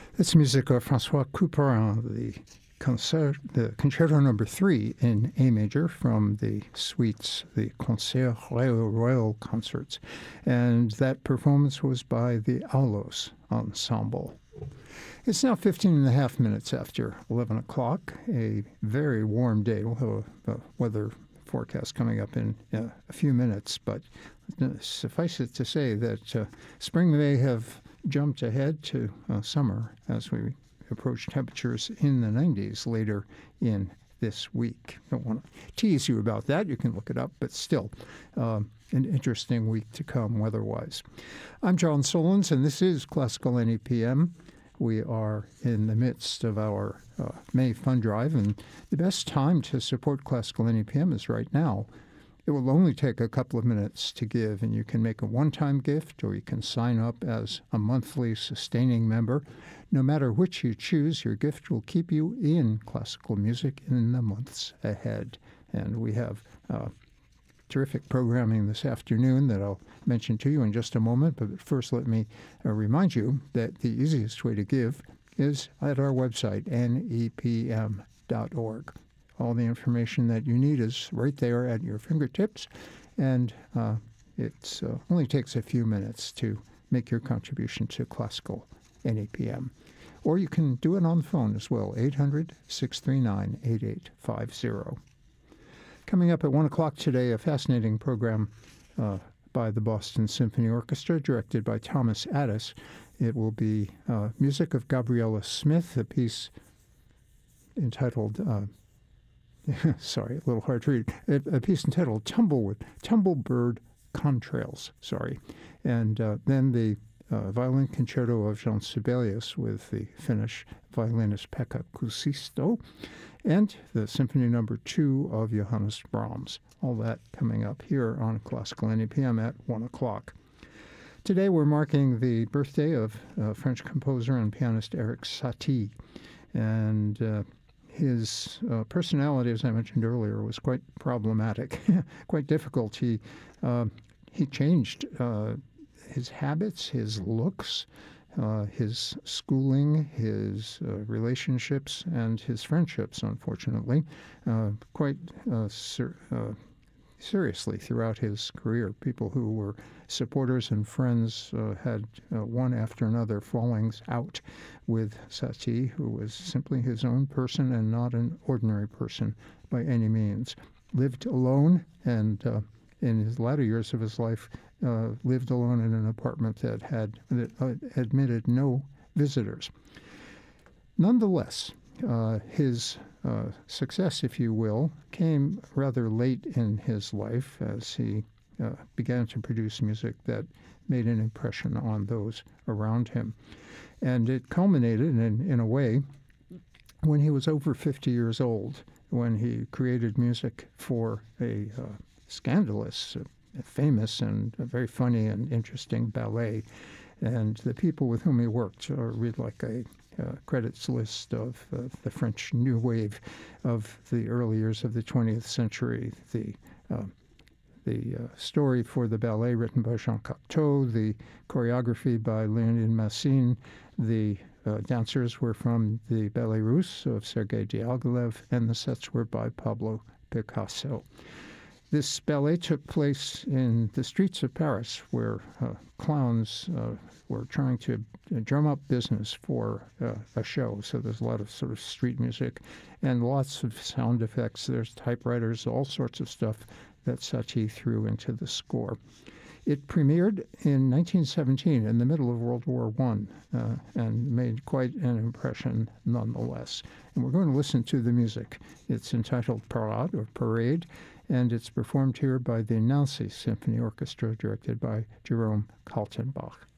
It's music of Francois Couperin, the Concerto No. 3 in A major from the suites, the Concert Royal Concerts. And that performance was by the Aulos Ensemble. It's now 15 and a half minutes after 11 o'clock, a very warm day. We'll have a weather forecast coming up in a few minutes, but suffice it to say that spring may have jumped ahead to summer as we approach temperatures in the 90s later in this week. Don't want to tease you about that. You can look it up, but still an interesting week to come weather-wise. I'm John Solons, and this is Classical NEPM. We are in the midst of our May Fund Drive, and the best time to support Classical NEPM is right now. It will only take a couple of minutes to give, and you can make a one-time gift or you can sign up as a monthly sustaining member. No matter which you choose, your gift will keep you in classical music in the months ahead. And we have terrific programming this afternoon that I'll mention to you in just a moment. But first, let me remind you that the easiest way to give is at our website, nepm.org. All the information that you need is right there at your fingertips, and it only takes a few minutes to make your contribution to Classical NEPM. Or you can do it on the phone as well, 800-639-8850. Coming up at 1 o'clock today, a fascinating program by the Boston Symphony Orchestra, directed by Thomas Addis. It will be music of Gabriella Smith, a piece entitled... sorry, a little hard to read. A piece entitled Tumblebird Contrails, And then the violin concerto of Jean Sibelius with the Finnish violinist Pekka Kuusisto, and the Symphony No. 2 of Johannes Brahms. All that coming up here on Classical NEPM at 1 o'clock. Today we're marking the birthday of French composer and pianist Erik Satie. And his personality, as I mentioned earlier, was quite problematic, quite difficult. He changed his habits, his looks, his schooling, his relationships, and his friendships, unfortunately, quite seriously throughout his career. People who were supporters and friends had one after another fallings out with Satie, who was simply his own person and not an ordinary person by any means. Lived alone, and in his latter years of his life, lived alone in an apartment that admitted no visitors. Nonetheless, his success, if you will, came rather late in his life as he began to produce music that made an impression on those around him. And it culminated, in a way, when he was over 50 years old, when he created music for a scandalous, famous, and very funny and interesting ballet. And the people with whom he worked read like a credits list of the French New Wave of the early years of the 20th century. The story for the ballet written by Jean Cocteau, the choreography by Leonid Massine, the dancers were from the Ballet Russe of Sergei Diaghilev, and the sets were by Pablo Picasso. This ballet took place in the streets of Paris, where clowns were trying to drum up business for a show. So there's a lot of sort of street music and lots of sound effects. There's typewriters, all sorts of stuff that Satie threw into the score. It premiered in 1917 in the middle of World War I and made quite an impression nonetheless. And we're going to listen to the music. It's entitled Parade, and it's performed here by the Nancy Symphony Orchestra, directed by Jerome Kaltenbach.